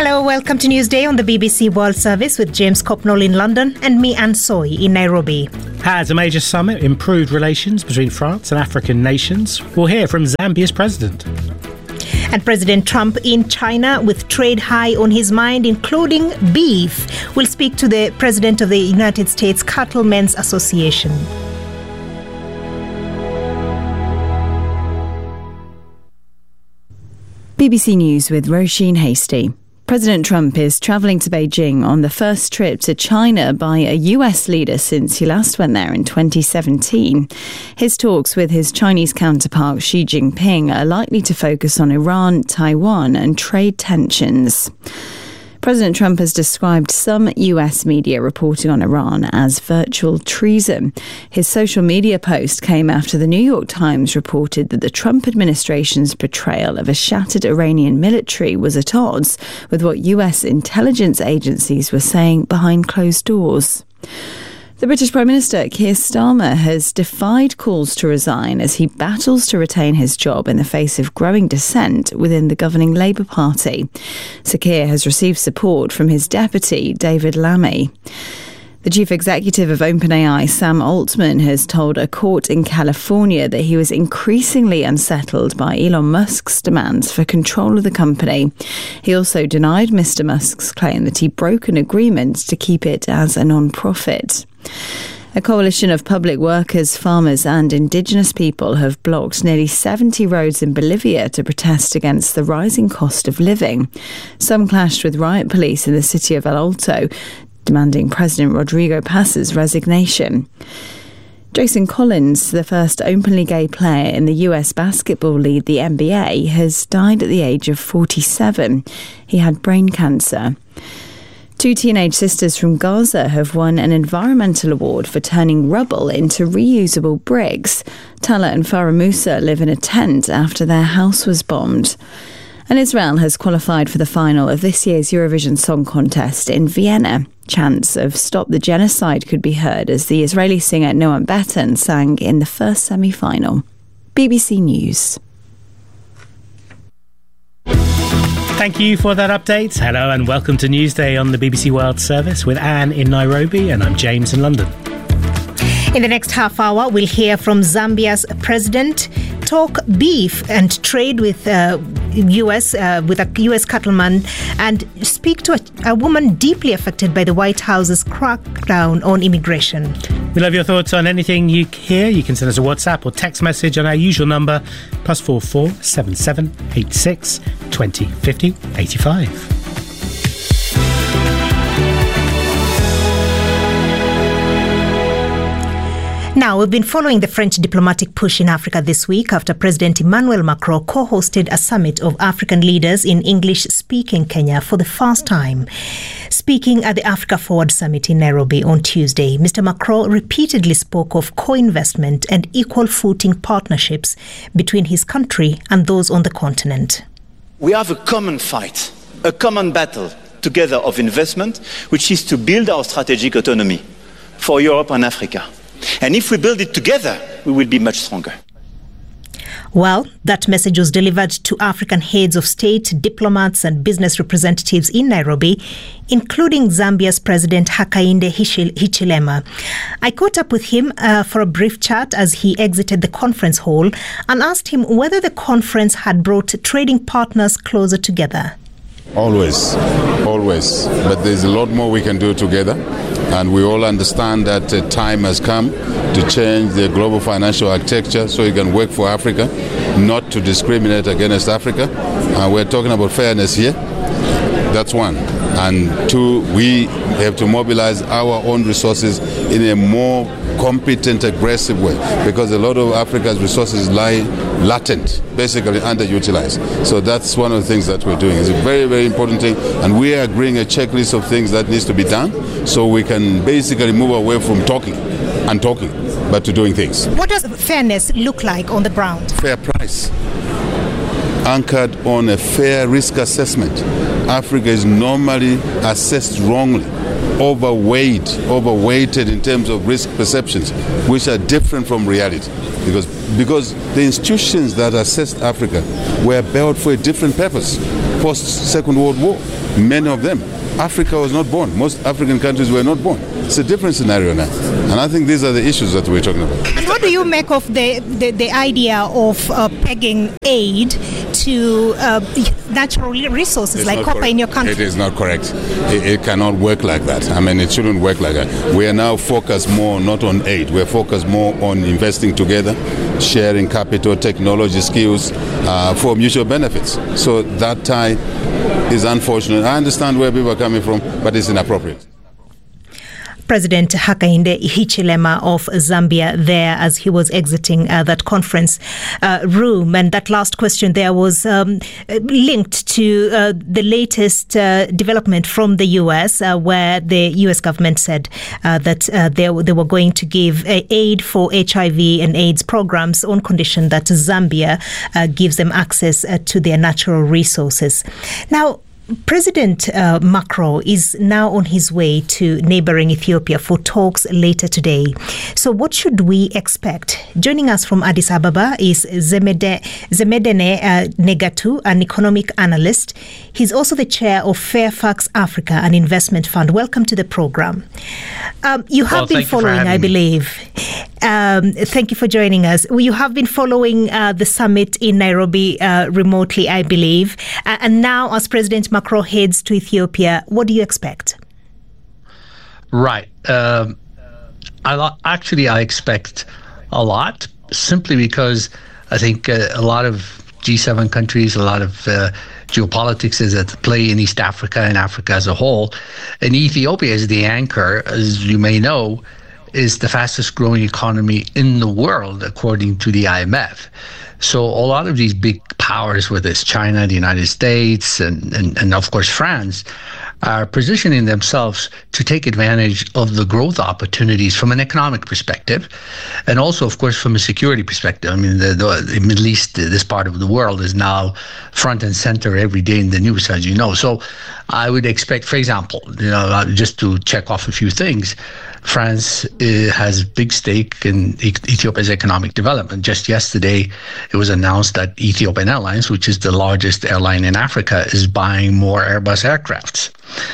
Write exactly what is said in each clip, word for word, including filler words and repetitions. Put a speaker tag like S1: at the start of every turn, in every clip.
S1: Hello, welcome to Newsday on the B B C World Service with James Copnall in London and me, Anne Soy, in Nairobi.
S2: Has a major summit improved relations between France and African nations? We'll hear from Zambia's president.
S1: And President Trump in China with trade high on his mind, including beef. We'll speak to the president of the United States Cattlemen's Association.
S3: B B C News with Roisin Hasty. President Trump is travelling to Beijing on the first trip to China by a U S leader since he last went there in twenty seventeen. His talks with his Chinese counterpart Xi Jinping are likely to focus on Iran, Taiwan and trade tensions. President Trump has described some U S media reporting on Iran as virtual treason. His social media post came after the New York Times reported that the Trump administration's portrayal of a shattered Iranian military was at odds with what U S intelligence agencies were saying behind closed doors. The British Prime Minister, Keir Starmer, has defied calls to resign as he battles to retain his job in the face of growing dissent within the governing Labour Party. Sir Keir has received support from his deputy, David Lammy. The chief executive of OpenAI, Sam Altman, has told a court in California that he was increasingly unsettled by Elon Musk's demands for control of the company. He also denied Mister Musk's claim that he broke an agreement to keep it as a non-profit. A coalition of public workers, farmers and indigenous people have blocked nearly seventy roads in Bolivia to protest against the rising cost of living. Some clashed with riot police in the city of El Alto, demanding President Rodrigo Paz's resignation. Jason Collins, the first openly gay player in the U S basketball league, the N B A, has died at the age of forty-seven. He had brain cancer. Two teenage sisters from Gaza have won an environmental award for turning rubble into reusable bricks. Tala and Farah Musa live in a tent after their house was bombed. And Israel has qualified for the final of this year's Eurovision Song Contest in Vienna. Chants of Stop the Genocide could be heard as the Israeli singer Noam Betan sang in the first semi-final. B B C News.
S2: Thank you for that update. Hello and welcome to Newsday on the B B C World Service with Anne in Nairobi and I'm James in London.
S1: In the next half hour, we'll hear from Zambia's president, talk beef and trade with uh, U S uh, with a U S cattleman, and speak to a, a woman deeply affected by the White House's crackdown on immigration.
S2: We love your thoughts on anything you hear. You can send us a WhatsApp or text message on our usual number, plus four four seven seven eight six twenty fifty eighty five.
S1: Now, we've been following the French diplomatic push in Africa this week after President Emmanuel Macron co-hosted a summit of African leaders in English-speaking Kenya for the first time. Speaking at the Africa Forward Summit in Nairobi on Tuesday, Mister Macron repeatedly spoke of co-investment and equal footing partnerships between his country and those on the continent.
S4: We have a common fight, a common battle together of investment, which is to build our strategic autonomy for Europe and Africa. And if we build it together, we will be much stronger.
S1: Well, that message was delivered to African heads of state, diplomats and business representatives in Nairobi, including Zambia's President Hakainde Hichilema. I caught up with him uh, for a brief chat as he exited the conference hall and asked him whether the conference had brought trading partners closer together.
S5: Always, always. But there's a lot more we can do together. And we all understand that uh, time has come to change the global financial architecture so it can work for Africa, not to discriminate against Africa. Uh, we're talking about fairness here. That's one. And two, we have to mobilize our own resources in a more competent, aggressive way, because a lot of Africa's resources lie latent, basically underutilized. So that's one of the things that we're doing. It's a very, very important thing, and we are agreeing a checklist of things that needs to be done so we can basically move away from talking and talking, but to doing things.
S1: What does fairness look like on the ground?
S5: Fair price, anchored on a fair risk assessment. Africa is normally assessed wrongly, overweight, overweighted in terms of risk perceptions, which are different from reality. Because, because the institutions that assessed Africa were built for a different purpose. post-Second World War. Many of them. Africa was not born. Most African countries were not born. It's a different scenario now. And I think these are the issues that we're talking about.
S1: And what do you make of the, the, the idea of uh, pegging aid to uh, natural resources
S5: it's
S1: like copper
S5: correct.
S1: in your country?
S5: It is not correct. It, it cannot work like that. I mean, it shouldn't work like that. We are now focused more not on aid. We're focused more on investing together, sharing capital, technology, skills uh, for mutual benefits. So that tie is unfortunate. I understand where people are coming from, but it's inappropriate.
S1: President Hakainde Hichilema of Zambia there as he was exiting uh, that conference uh, room. And that last question there was um, linked to uh, the latest uh, development from the U S, uh, where the U S government said uh, that uh, they, they were going to give uh, aid for H I V and AIDS programs on condition that Zambia uh, gives them access uh, to their natural resources. Now, President uh, Macron is now on his way to neighboring Ethiopia for talks later today. So what should we expect? Joining us from Addis Ababa is Zemede, Zemedene uh, Negatu, an economic analyst. He's also the chair of Fairfax Africa, an investment fund. Welcome to the program. Um, you have
S6: well,
S1: been following, I believe. Um, thank you for joining us. You have been following uh, the summit in Nairobi uh, remotely, I believe. Uh, and now, as President Macron heads to Ethiopia, what do you expect?
S6: Right. Um, I actually I expect a lot, simply because I think uh, a lot of G seven countries, a lot of uh, geopolitics is at play in East Africa and Africa as a whole. And Ethiopia is the anchor, as you may know, is the fastest growing economy in the world, according to the I M F. So a lot of these big powers, whether it's China, the United States, and, and, and of course France, are positioning themselves to take advantage of the growth opportunities from an economic perspective, and also, of course, from a security perspective. I mean, the, the, the Middle East, this part of the world, is now front and center every day in the news, as you know. So I would expect, for example, you know, just to check off a few things, France uh, has big stake in Ethiopia's economic development. Just yesterday, it was announced that Ethiopian Airlines, which is the largest airline in Africa, is buying more Airbus aircrafts.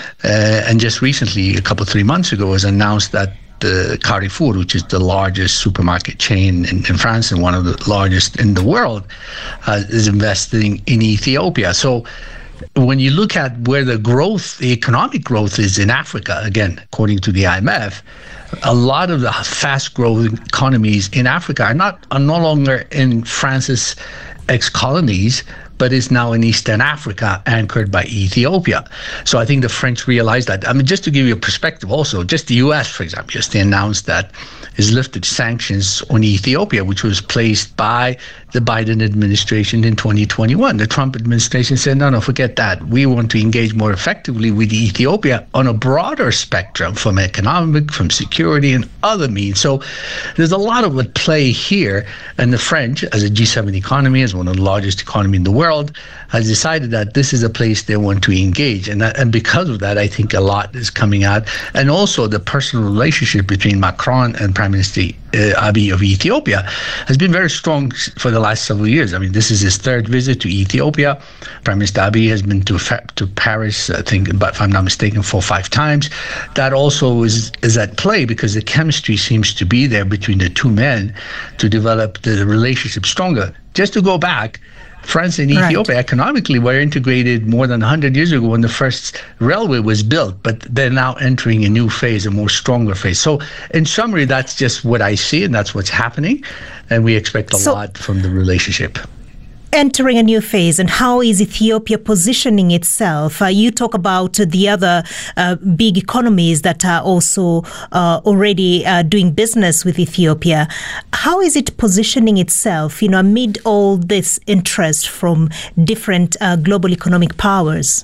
S6: Uh, and just recently, a couple, three months ago, it was announced that the Carrefour, which is the largest supermarket chain in, in France and one of the largest in the world, uh, is investing in Ethiopia. So when you look at where the growth, the economic growth is in Africa, again, according to the I M F, a lot of the fast-growing economies in Africa are not are no longer in France's ex-colonies, but is now in Eastern Africa, anchored by Ethiopia. So I think the French realized that. I mean, just to give you a perspective also, just the U S, for example, just announced that has lifted sanctions on Ethiopia, which was placed by the Biden administration in twenty twenty-one. The Trump administration said, no, no, forget that. We want to engage more effectively with Ethiopia on a broader spectrum, from economic, from security, and other means. So there's a lot of at play here. And the French, as a G seven economy, as one of the largest economies in the world, has decided that this is a place they want to engage. And that, and because of that, I think a lot is coming out. And also the personal relationship between Macron and Prime Minister uh, Abiy of Ethiopia has been very strong for the last several years. I mean, this is his third visit to Ethiopia. Prime Minister Abiy has been to to Paris, I think, but if I'm not mistaken, four or five times. That also is, is at play because the chemistry seems to be there between the two men to develop the relationship stronger. Just to go back, France and Ethiopia right. economically were integrated more than one hundred years ago when the first railway was built, but they're now entering a new phase, a more stronger phase. So in summary, that's just what I see, and that's what's happening, and we expect a so, lot from the relationship.
S1: Entering a new phase, and how is Ethiopia positioning itself? Uh, you talk about the other uh, big economies that are also uh, already uh, doing business with Ethiopia. How is it positioning itself, you know, amid all this interest from different uh, global economic powers?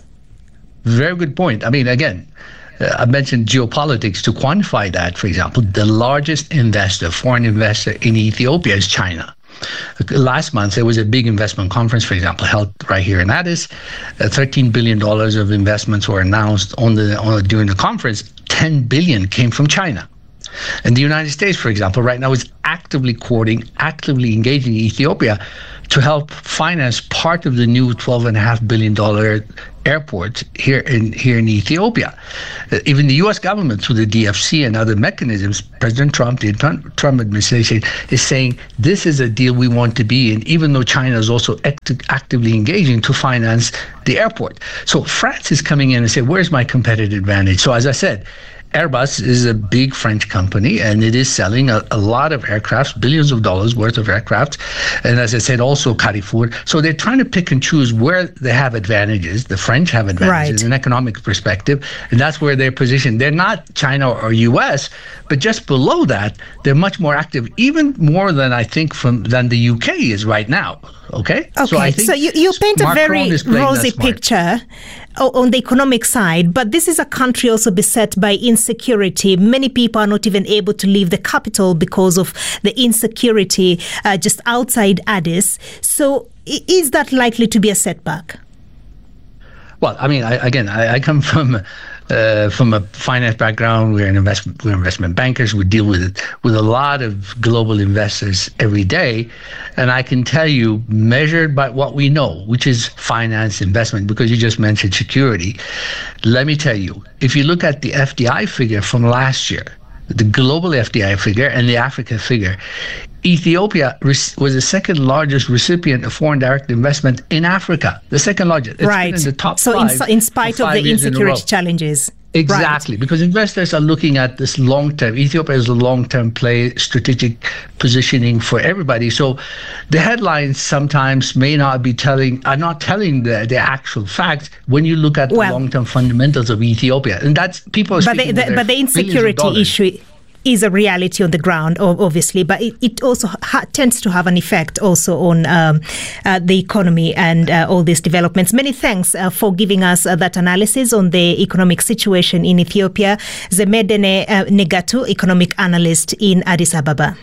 S6: Very good point. I mean, again, Uh, I mentioned geopolitics. To quantify that, for example, the largest investor, foreign investor in Ethiopia is China. Last month, there was a big investment conference, for example, held right here in Addis. Uh, thirteen billion dollars of investments were announced on the on, during the conference. ten billion dollars came from China. And the United States, for example, right now is actively courting, actively engaging Ethiopia to help finance part of the new twelve point five billion dollars airport here in here in Ethiopia. Uh, even the U S government, through the D F C and other mechanisms, President Trump, the Trump, Trump administration, is saying this is a deal we want to be in, even though China is also act- actively engaging to finance the airport. So France is coming in and saying, where's my competitive advantage? So as I said, Airbus is a big French company, and it is selling a, a lot of aircrafts, billions of dollars worth of aircraft. And as I said, also Carrefour. So they're trying to pick and choose where they have advantages. The French have advantages in an economic perspective, and that's where they're positioned. They're not China or U S, but just below that, they're much more active, even more than I think from than the U K is right now. Okay?
S1: Okay, so, I think so you, you paint a very rosy picture on the economic side, but this is a country also beset by insecurity. Many people are not even able to leave the capital because of the insecurity uh, just outside Addis. So is that likely to be a setback?
S6: Well, I mean, I, again, I, I come from uh, from a finance background. We're an investment, we're investment bankers. We deal with with a lot of global investors every day, and I can tell you, measured by what we know, which is finance, investment, because you just mentioned security. Let me tell you, if you look at the F D I figure from last year, the global F D I figure and the Africa figure, Ethiopia was the second largest recipient of foreign direct investment in Africa. The second largest. It's
S1: right.
S6: been in the top
S1: so
S6: five
S1: in, in spite of the insecurity challenges.
S6: Exactly, right. Because investors are looking at this long-term. Ethiopia is a long-term play, strategic positioning for everybody. So the headlines sometimes may not be telling, are not telling the, the actual facts when you look at the well, long-term fundamentals of Ethiopia. And that's, people are
S1: but
S6: speaking
S1: the, the, But the insecurity issue is a reality on the ground, obviously, but it, it also ha- tends to have an effect also on um, uh, the economy and uh, all these developments. Many thanks uh, for giving us uh, that analysis on the economic situation in Ethiopia. Zemedene uh, Negatu, economic analyst in Addis Ababa.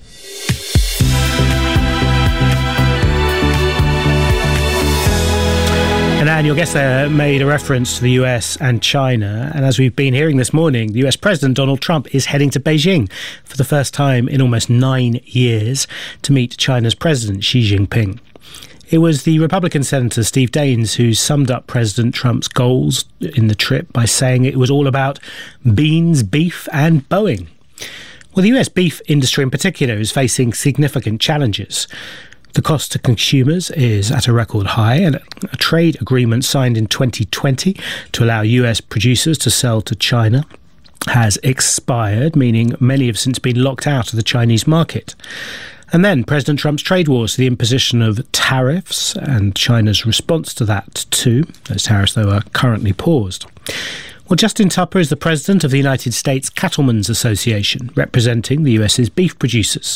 S2: And Anne, your guest there made a reference to the U S and China. And as we've been hearing this morning, the U S President Donald Trump is heading to Beijing for the first time in almost nine years to meet China's President Xi Jinping. It was the Republican Senator Steve Daines who summed up President Trump's goals in the trip by saying it was all about beans, beef and Boeing. Well, the U S beef industry in particular is facing significant challenges. The cost to consumers is at a record high, and a trade agreement signed in twenty twenty to allow U S producers to sell to China has expired, meaning many have since been locked out of the Chinese market. And then President Trump's trade wars, the imposition of tariffs and China's response to that too. Those tariffs, though, are currently paused. Well, Justin Tupper is the president of the United States Cattlemen's Association, representing the US's beef producers.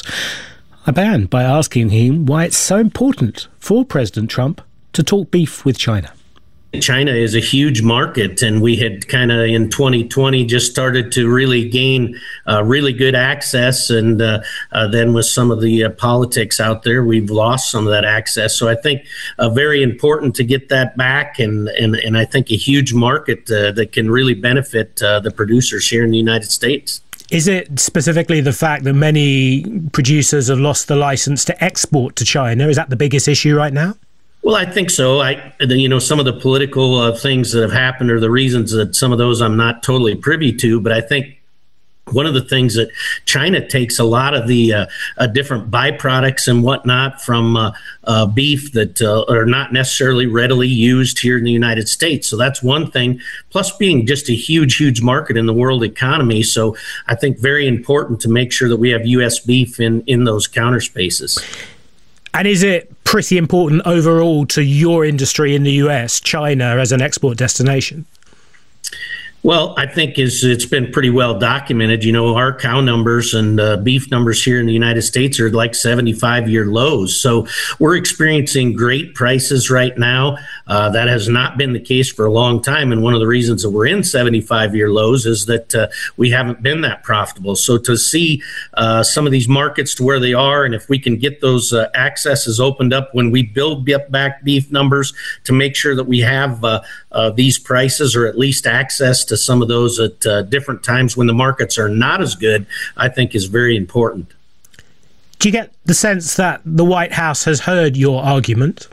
S2: I began by asking him why it's so important for President Trump to talk beef with China.
S7: China is a huge market, and we had kind of in twenty twenty just started to really gain uh, really good access. And uh, uh, then with some of the uh, politics out there, we've lost some of that access. So I think uh, very important to get that back, and, and, and I think a huge market uh, that can really benefit uh, the producers here in the United States.
S2: Is it specifically the fact that many producers have lost the license to export to China? Is that the biggest issue right now?
S7: Well, I think so. I, you know, some of the political uh, things that have happened are the reasons that some of those I'm not totally privy to. But I think one of the things that China takes a lot of the uh, uh, different byproducts and whatnot from uh, uh, beef that uh, are not necessarily readily used here in the United States. So that's one thing, plus being just a huge, huge market in the world economy. So I think very important to make sure that we have U S beef in, in those counter spaces.
S2: And is it pretty important overall to your industry in the U S, China as an export destination?
S7: Well, I think is it's been pretty well documented. You know, our cow numbers and uh, beef numbers here in the United States are like seventy-five year lows. So we're experiencing great prices right now. Uh, that has not been the case for a long time. And one of the reasons that we're in seventy-five year lows is that uh, we haven't been that profitable. So to see uh, some of these markets to where they are, and if we can get those uh, accesses opened up when we build back beef numbers to make sure that we have uh, uh, these prices or at least access to some of those at uh, different times when the markets are not as good, I think is very important.
S2: Do you get the sense that the White House has heard your argument?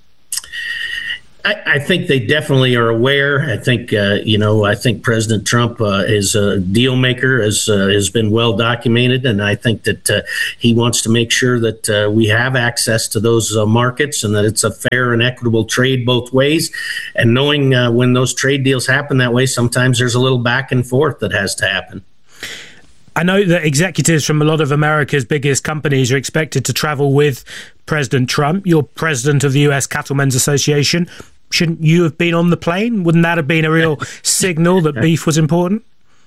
S7: I, I think they definitely are aware. I think, uh, you know, I think President Trump uh, is a deal maker, as uh, has been well documented. And I think that uh, he wants to make sure that uh, we have access to those uh, markets and that it's a fair and equitable trade both ways. And knowing uh, when those trade deals happen that way, sometimes there's a little back and forth that has to happen.
S2: I know that executives from a lot of America's biggest companies are expected to travel with President Trump. You're president of the U S Cattlemen's Association. Shouldn't you have been on the plane? Wouldn't that have been a real signal that beef was important?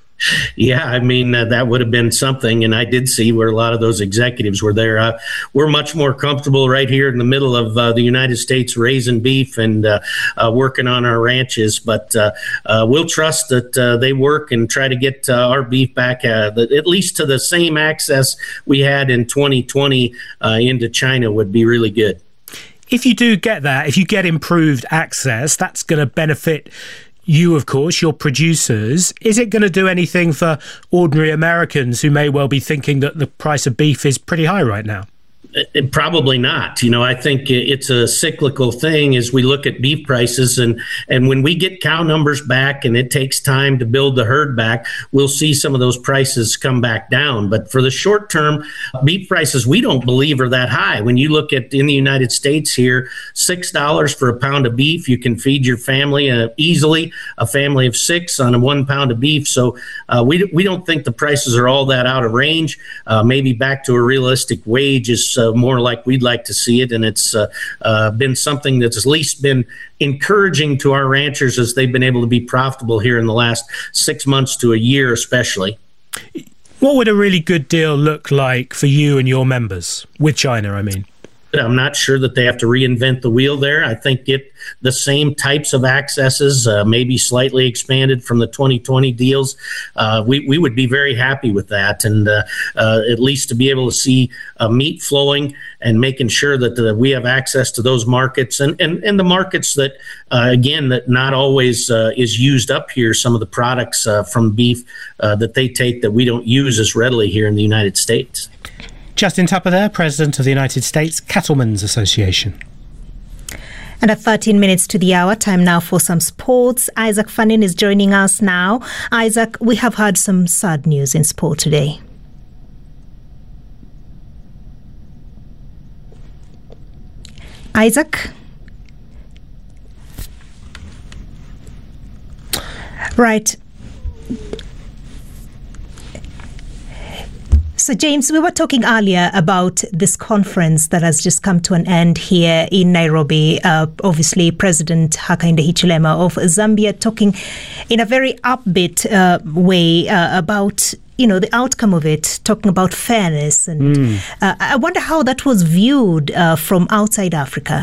S7: Yeah, I mean, uh, that would have been something. And I did see where a lot of those executives were there. Uh, we're much more comfortable right here in the middle of uh, the United States raising beef and uh, uh, working on our ranches. But uh, uh, we'll trust that uh, they work and try to get uh, our beef back uh, the, at least to the same access we had in twenty twenty uh, into China would be really good.
S2: If you do get that, if you get improved access, that's going to benefit you, of course, your producers. Is it going to do anything for ordinary Americans who may well be thinking that the price of beef is pretty high right now?
S7: It, probably not. You know, I think it's a cyclical thing as we look at beef prices. And, and when we get cow numbers back and it takes time to build the herd back, we'll see some of those prices come back down. But for the short term, beef prices, we don't believe are that high. When you look at in the United States here, six dollars for a pound of beef, you can feed your family uh, easily, a family of six on a one pound of beef. So uh, we, we don't think the prices are all that out of range. Uh, maybe back to a realistic wage is Uh, more like we'd like to see it, and it's uh, uh, been something that's at least been encouraging to our ranchers as they've been able to be profitable here in the last six months to a year especially.
S2: What would a really good deal look like for you and your members with China, I mean?
S7: I'm not sure that they have to reinvent the wheel there. I think get the same types of accesses, uh, maybe slightly expanded from the twenty twenty deals. Uh, we, we would be very happy with that. And uh, uh, at least to be able to see uh, meat flowing and making sure that uh, we have access to those markets and, and, and the markets that, uh, again, that not always uh, is used up here. Some of the products uh, from beef uh, that they take that we don't use as readily here in the United States.
S2: Justin Tupper there, President of the United States Cattlemen's Association.
S1: And at thirteen minutes to the hour, time now for some sports. Isaac Fannin is joining us now. Isaac, we have had some sad news in sport today. Isaac? Right. So, James, we were talking earlier about this conference that has just come to an end here in Nairobi. Uh, obviously, President Hakainde Hichilema of Zambia talking in a very upbeat uh, way uh, about, you know, the outcome of it, talking about fairness. And mm. uh, I wonder how that was viewed uh, from outside Africa.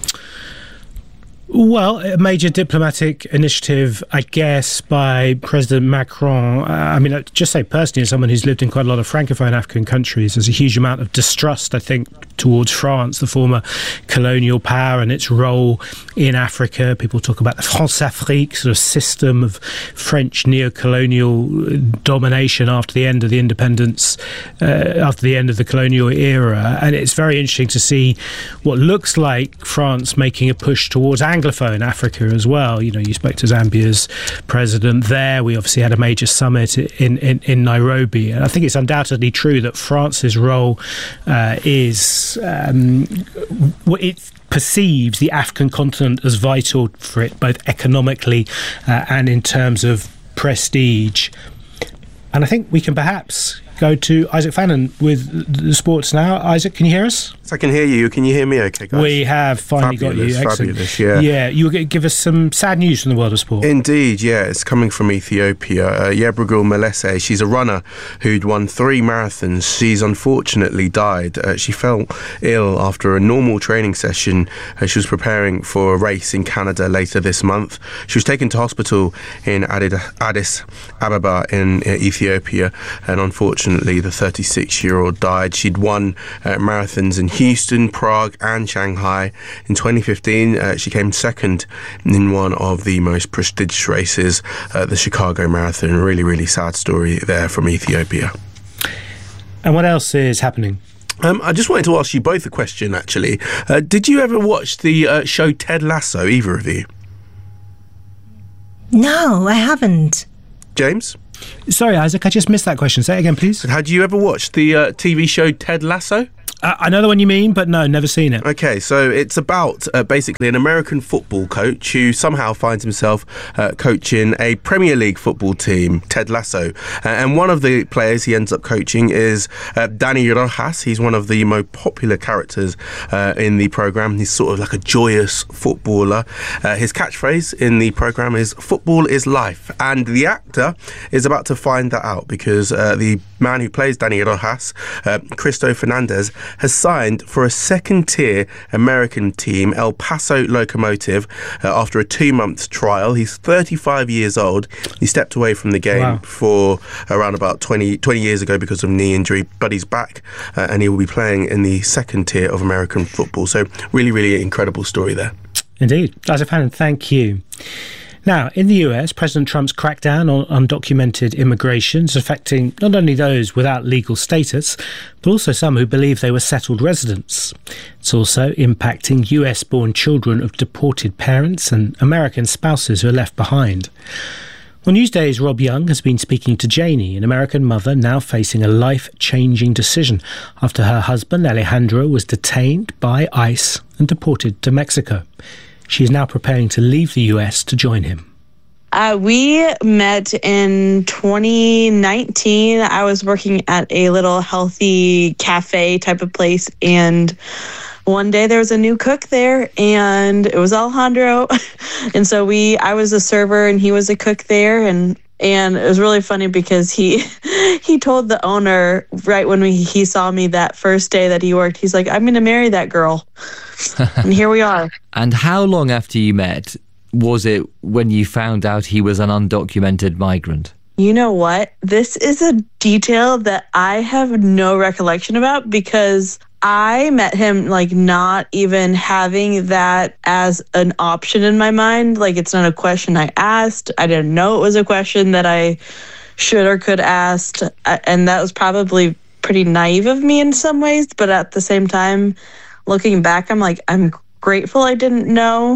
S2: Well, a major diplomatic initiative, I guess, by President Macron. Uh, I mean, I'd just say personally, as someone who's lived in quite a lot of Francophone African countries, there's a huge amount of distrust, I think, towards France, the former colonial power, and its role in Africa. People talk about the France-Afrique sort of system of French neo-colonial domination after the end of the independence, uh, after the end of the colonial era. And it's very interesting to see what looks like France making a push towards Anglophone Africa as well. You know, you spoke to Zambia's president there. We obviously had a major summit in, in, in Nairobi. And I think it's undoubtedly true that France's role uh, is, um, it perceives the African continent as vital for it, both economically uh, and in terms of prestige. And I think we can perhaps go to Isaac Fannin with the sports now. Isaac, can you hear us?
S8: I can hear you. Can you hear me okay, guys?
S2: We have finally
S8: fabulous,
S2: got you. Excellent.
S8: Fabulous, yeah.
S2: Yeah, you were going to give us some sad news from the world of sport.
S8: Indeed, yeah. It's coming from Ethiopia. Uh, Yebrigul Melese, she's a runner who'd won three marathons. She's unfortunately died. Uh, she fell ill after a normal training session. Uh, she was preparing for a race in Canada later this month. She was taken to hospital in Addis Ababa in uh, Ethiopia, and unfortunately the thirty-six-year-old died. She'd won uh, marathons in Houston, Prague and Shanghai. In twenty fifteen, uh, she came second in one of the most prestigious races, uh, the Chicago Marathon. Really, really sad story there from Ethiopia.
S2: And what else is happening?
S8: Um, I just wanted to ask you both a question, actually. Uh, did you ever watch the uh, show Ted Lasso, either of you?
S1: No, I haven't.
S8: James?
S2: Sorry, Isaac, I just missed that question. Say it again, please.
S8: Had you ever watched the uh, T V show Ted Lasso?
S2: Uh, I know the one you mean, but no, never seen it.
S8: Okay, so it's about uh, basically an American football coach who somehow finds himself uh, coaching a Premier League football team, Ted Lasso. Uh, and one of the players he ends up coaching is uh, Dani Rojas. He's one of the most popular characters uh, in the programme. He's sort of like a joyous footballer. Uh, his catchphrase in the programme is "Football is life." And the actor is about to find that out because uh, the man who plays Dani Rojas, uh, Cristo Fernandez, has signed for a second-tier American team, El Paso Locomotive, uh, after a two-month trial. He's thirty-five years old. He stepped away from the game
S2: Wow.
S8: for around about twenty, twenty years ago because of knee injury, but he's back uh, and he will be playing in the second tier of American football. So really, really incredible story there.
S2: Indeed. Isaac Fannin, thank you. Now, in the U S, President Trump's crackdown on undocumented immigration is affecting not only those without legal status, but also some who believe they were settled residents. It's also impacting U S-born children of deported parents and American spouses who are left behind. On Newsday's Rob Young has been speaking to Janie, an American mother now facing a life-changing decision after her husband, Alejandro, was detained by ICE and deported to Mexico. She is now preparing to leave the U S to join him.
S9: Uh, we met in twenty nineteen. I was working at a little healthy cafe type of place, and one day there was a new cook there, and it was Alejandro. And so we, I was a server, and he was a cook there, and and it was really funny because he he told the owner right when we, he saw me that first day that he worked, he's like, "I'm going to marry that girl." And here we are.
S10: And how long after you met was it when you found out he was an undocumented migrant?
S9: You know what? This is a detail that I have no recollection about because I met him like not even having that as an option in my mind. Like, it's not a question I asked. I didn't know it was a question that I should or could ask. And that was probably pretty naive of me in some ways. But at the same time, looking back, I'm like, I'm grateful I didn't know.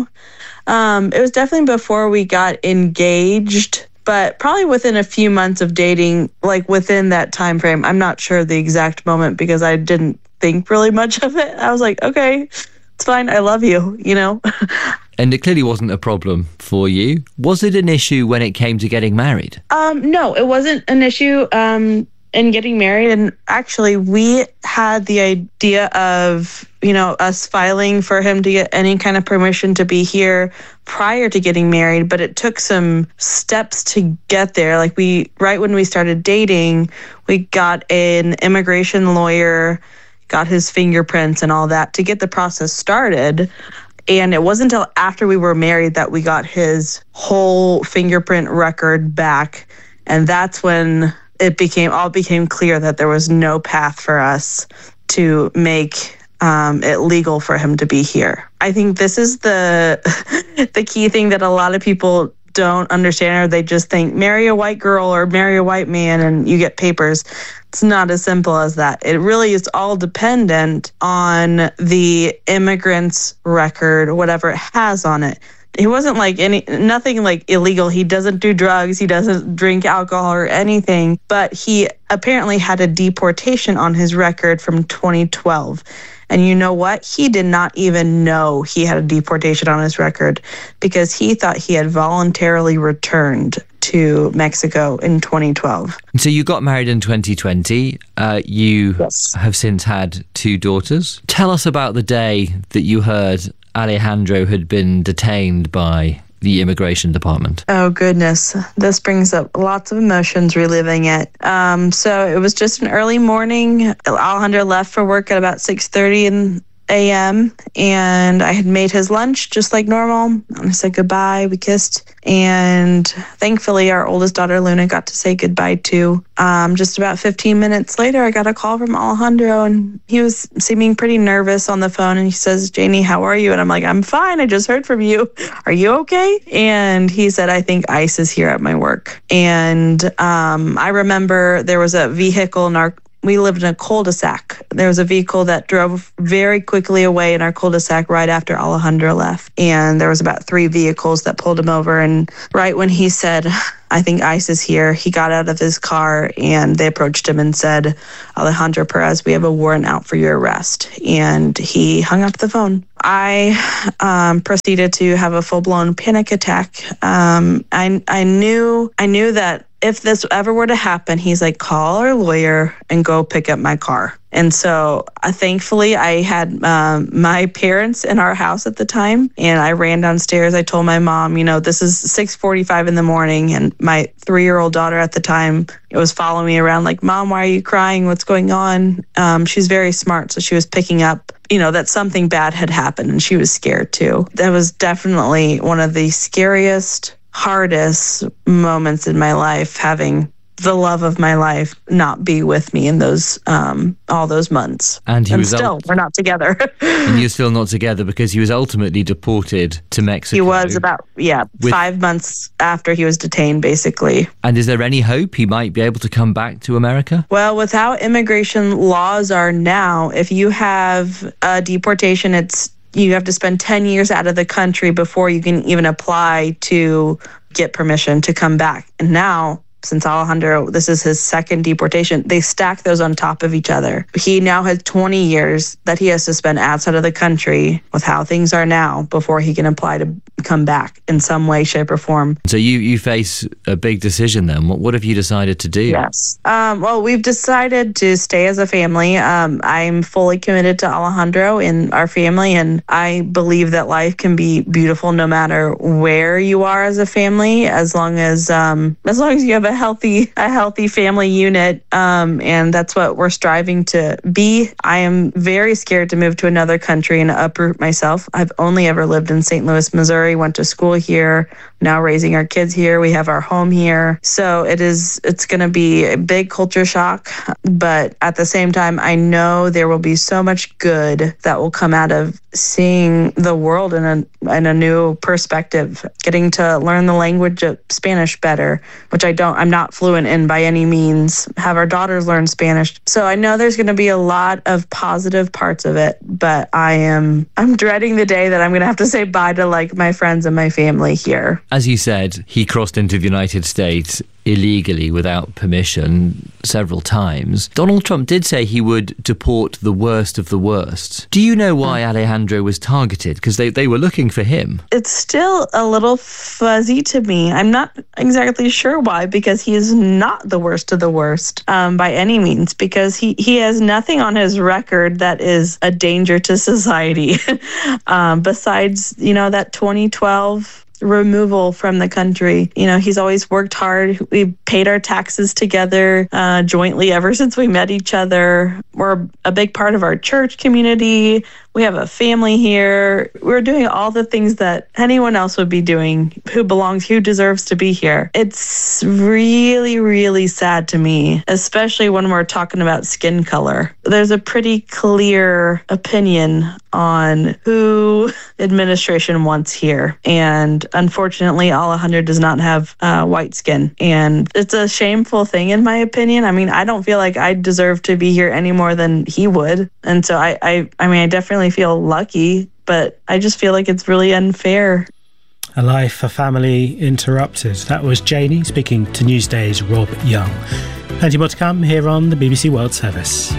S9: Um, it was definitely before we got engaged, but probably within a few months of dating, like within that time frame. I'm not sure the exact moment because I didn't think really much of it. I was like, okay, it's fine. I love you, you know?
S10: And it clearly wasn't a problem for you. Was it an issue when it came to getting married?
S9: Um, no, it wasn't an issue. Um, in getting married, and actually we had the idea of, you know, us filing for him to get any kind of permission to be here prior to getting married, but it took some steps to get there. Like we, right when we started dating, we got an immigration lawyer, got his fingerprints and all that to get the process started. And it wasn't until after we were married that we got his whole fingerprint record back. And that's when it became all became clear that there was no path for us to make um, it legal for him to be here. I think this is the the key thing that a lot of people don't understand, or they just think marry a white girl or marry a white man and you get papers. It's not as simple as that. It really is all dependent on the immigrant's record, whatever it has on it. He wasn't like any, nothing like illegal. He doesn't do drugs. He doesn't drink alcohol or anything. But he apparently had a deportation on his record from twenty twelve. And you know what? He did not even know he had a deportation on his record because he thought he had voluntarily returned to Mexico in twenty twelve.
S10: So you got married in twenty twenty. Uh, you yes. have since had two daughters. Tell us about the day that you heard Alejandro had been detained by the immigration department.
S9: Oh, goodness. This brings up lots of emotions reliving it. Um, so it was just an early morning. Alejandro left for work at about six thirty a.m. and I had made his lunch just like normal. And I said goodbye. We kissed. And thankfully, our oldest daughter, Luna, got to say goodbye too. Um, just about fifteen minutes later, I got a call from Alejandro, and he was seeming pretty nervous on the phone. And he says, "Janie, how are you?" And I'm like, "I'm fine. I just heard from you. Are you okay?" And he said, "I think ICE is here at my work." And um, I remember there was a vehicle nar- we lived in a cul-de-sac. There was a vehicle that drove very quickly away in our cul-de-sac right after Alejandro left. And there was about three vehicles that pulled him over. And right when he said, I think ICE is here, he got out of his car and they approached him and said, Alejandro Perez, we have a warrant out for your arrest. And he hung up the phone. I um, proceeded to have a full-blown panic attack. Um, I I knew I knew that if this ever were to happen, he's like, call our lawyer and go pick up my car. And so uh, thankfully, I had um, my parents in our house at the time, and I ran downstairs. I told my mom, you know, this is six forty-five in the morning, and my three-year-old daughter at the time was following me around like, Mom, why are you crying? What's going on? Um, she's very smart, so she was picking up, you know, that something bad had happened, and she was scared too. That was definitely one of the scariest, hardest moments in my life, having the love of my life not be with me in those um all those months.
S10: And he
S9: and
S10: was
S9: still
S10: ult-
S9: we're not together.
S10: And you're still not together because he was ultimately deported to Mexico.
S9: He was about yeah
S10: with-
S9: five months after he was detained, basically.
S10: And is there any hope he might be able to come back to America?
S9: Well, with how immigration laws are now, if you have a deportation, it's you have to spend ten years out of the country before you can even apply to get permission to come back. And now, since Alejandro, this is his second deportation, they stack those on top of each other. He now has twenty years that he has to spend outside of the country with how things are now before he can apply to come back in some way, shape, or form.
S10: So you, you face a big decision then. What, what have you decided to do?
S9: Yes. Um, well, we've decided to stay as a family. Um, I'm fully committed to Alejandro and our family, and I believe that life can be beautiful no matter where you are as a family, as long as um, as long as you have a healthy a healthy family unit, um, and that's what we're striving to be. I am very scared to move to another country and uproot myself. I've only ever lived in Saint Louis, Missouri, went to school here, now raising our kids here. We have our home here. So it is, it's going to be a big culture shock. But at the same time, I know there will be so much good that will come out of seeing the world in a, in a new perspective, getting to learn the language of Spanish better, which I don't, I'm not fluent in by any means, have our daughters learn Spanish. So I know there's going to be a lot of positive parts of it, but I am, I'm dreading the day that I'm going to have to say bye to like my friends and my family here.
S10: As you said, he crossed into the United States illegally without permission several times. Donald Trump did say he would deport the worst of the worst. Do you know why Alejandro was targeted? Because they, they were looking for him.
S9: It's still a little fuzzy to me. I'm not exactly sure why, because he is not the worst of the worst um, by any means, because he, he has nothing on his record that is a danger to society um, besides, you know, that twenty twelve removal from the country. You know, he's always worked hard. We've paid our taxes together uh, jointly ever since we met each other. We're a big part of our church community. We have a family here. We're doing all the things that anyone else would be doing who belongs, who deserves to be here. It's really, really sad to me, especially when we're talking about skin color. There's a pretty clear opinion on who administration wants here. And unfortunately, Alejandro does not have uh, white skin. And it's a shameful thing, in my opinion. I mean, I don't feel like I deserve to be here any more than he would. And so I, I, I mean, I definitely feel lucky, but I just feel like it's really unfair.
S2: A life, a family interrupted. That was Janie speaking to Newsday's Rob Young. Plenty more to come here on the B B C World Service.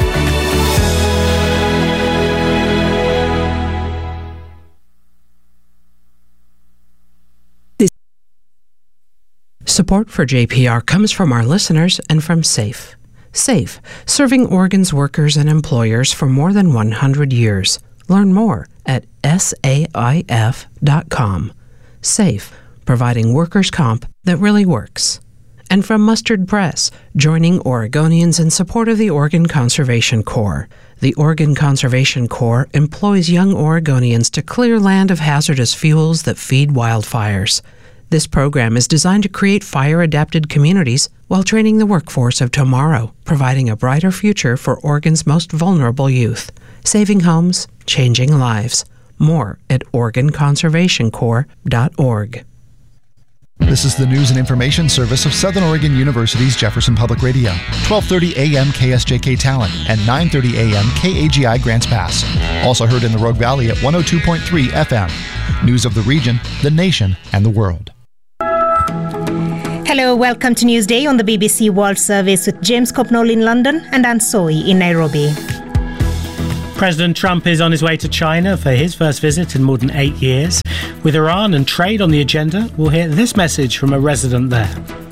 S11: Support for J P R comes from our listeners and from SAFE. SAFE, serving Oregon's workers and employers for more than one hundred years. Learn more at S A I F dot com. SAFE, providing workers' comp that really works. And from Mustard Press, joining Oregonians in support of the Oregon Conservation Corps. The Oregon Conservation Corps employs young Oregonians to clear land of hazardous fuels that feed wildfires. This program is designed to create fire-adapted communities while training the workforce of tomorrow, providing a brighter future for Oregon's most vulnerable youth. Saving homes, changing lives. More at Oregon Conservation Corps dot org.
S12: This is the news and information service of Southern Oregon University's Jefferson Public Radio. twelve thirty a.m. K S J K Talon and nine thirty a.m. K A G I Grants Pass. Also heard in the Rogue Valley at one oh two point three F M. News of the region, the nation, and the world.
S1: Hello, welcome to Newsday on the B B C World Service with James Copnall in London and Anne Soy in Nairobi.
S2: President Trump is on his way to China for his first visit in more than eight years. With Iran and trade on the agenda, we'll hear this message from a resident there.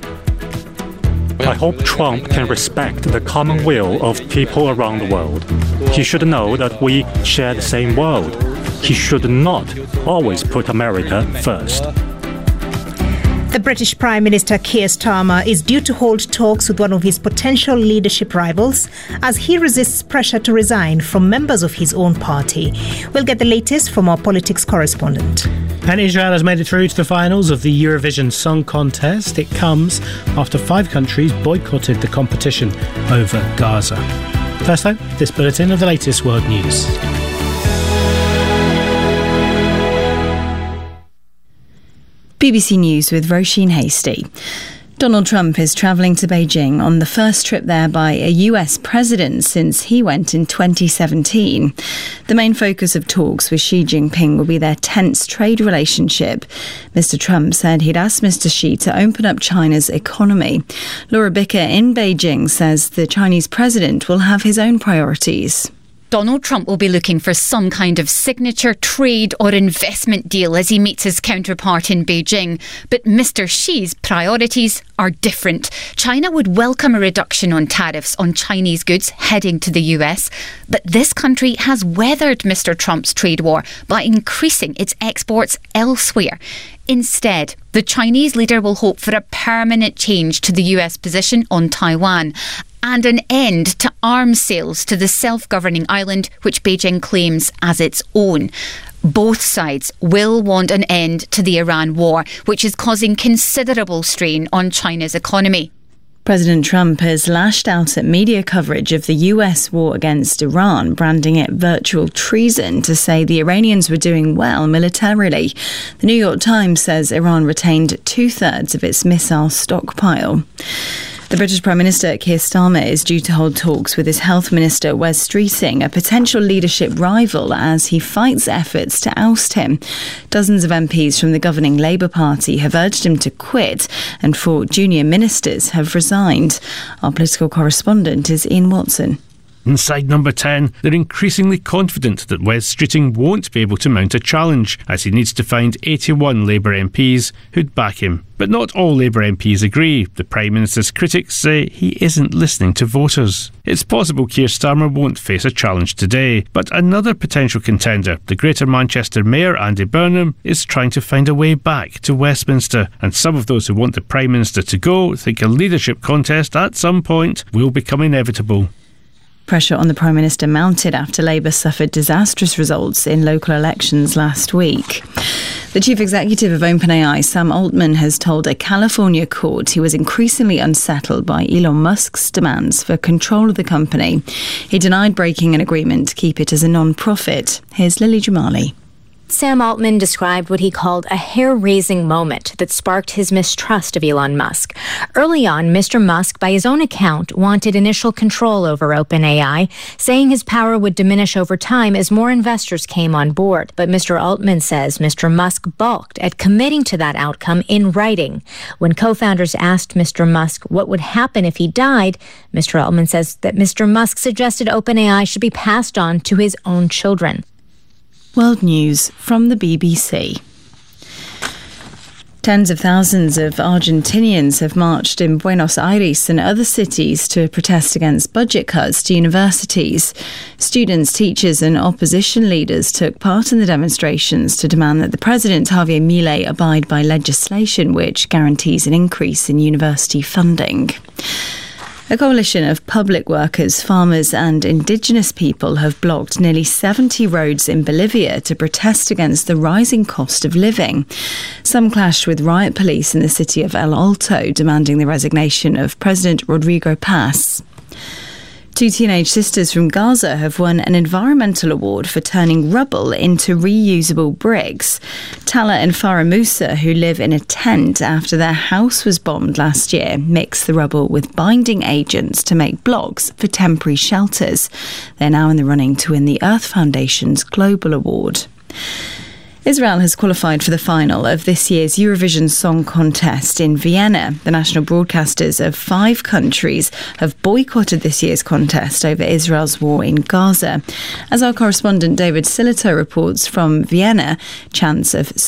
S13: I hope Trump can respect the common will of people around the world. He should know that we share the same world. He should not always put America first.
S1: The British Prime Minister Keir Starmer is due to hold talks with one of his potential leadership rivals as he resists pressure to resign from members of his own party. We'll get the latest from our politics correspondent.
S2: And Israel has made it through to the finals of the Eurovision Song Contest. It comes after five countries boycotted the competition over Gaza. First though, this bulletin of the latest world news.
S3: B B C News with Roisin Hasty. Donald Trump is travelling to Beijing on the first trip there by a U S president since he went in twenty seventeen. The main focus of talks with Xi Jinping will be their tense trade relationship. Mister Trump said he'd asked Mister Xi to open up China's economy. Laura Bicker in Beijing says the Chinese president will have his own priorities.
S14: Donald Trump will be looking for some kind of signature trade or investment deal as he meets his counterpart in Beijing. But Mister Xi's priorities are different. China would welcome a reduction on tariffs on Chinese goods heading to the U S. But this country has weathered Mister Trump's trade war by increasing its exports elsewhere. Instead, the Chinese leader will hope for a permanent change to the U S position on Taiwan and an end to arms sales to the self-governing island, which Beijing claims as its own. Both sides will want an end to the Iran war, which is causing considerable strain on China's economy.
S3: President Trump has lashed out at media coverage of the U S war against Iran, branding it virtual treason to say the Iranians were doing well militarily. The New York Times says Iran retained two-thirds of its missile stockpile. The British Prime Minister Keir Starmer is due to hold talks with his Health Minister Wes Streeting, a potential leadership rival, as he fights efforts to oust him. Dozens of M Ps from the governing Labour Party have urged him to quit, and four junior ministers have resigned. Our political correspondent is Ian Watson.
S15: Inside Number ten, they're increasingly confident that Wes Streeting won't be able to mount a challenge, as he needs to find eighty-one Labour M Ps who'd back him. But not all Labour M Ps agree. The Prime Minister's critics say he isn't listening to voters. It's possible Keir Starmer won't face a challenge today, but another potential contender, the Greater Manchester Mayor Andy Burnham, is trying to find a way back to Westminster. And some of those who want the Prime Minister to go think a leadership contest at some point will become inevitable.
S3: Pressure on the Prime Minister mounted after Labour suffered disastrous results in local elections last week. The chief executive of OpenAI, Sam Altman, has told a California court he was increasingly unsettled by Elon Musk's demands for control of the company. He denied breaking an agreement to keep it as a non-profit. Here's Lily Jamali.
S16: Sam Altman described what he called a hair-raising moment that sparked his mistrust of Elon Musk. Early on, Mister Musk, by his own account, wanted initial control over OpenAI, saying his power would diminish over time as more investors came on board. But Mister Altman says Mister Musk balked at committing to that outcome in writing. When co-founders asked Mister Musk what would happen if he died, Mister Altman says that Mister Musk suggested OpenAI should be passed on to his own children.
S3: World News from the B B C. Tens of thousands of Argentinians have marched in Buenos Aires and other cities to protest against budget cuts to universities. Students, teachers and opposition leaders took part in the demonstrations to demand that the president, Javier Milei, abide by legislation which guarantees an increase in university funding. A coalition of public workers, farmers and indigenous people have blocked nearly seventy roads in Bolivia to protest against the rising cost of living. Some clashed with riot police in the city of El Alto, demanding the resignation of President Rodrigo Paz. Two teenage sisters from Gaza have won an environmental award for turning rubble into reusable bricks. Tala and Farah Musa, who live in a tent after their house was bombed last year, mix the rubble with binding agents to make blocks for temporary shelters. They're now in the running to win the Earth Foundation's Global Award. Israel has qualified for the final of this year's Eurovision Song Contest in Vienna. The national broadcasters of five countries have boycotted this year's contest over Israel's war in Gaza. As our correspondent David Sillito reports from Vienna, chants of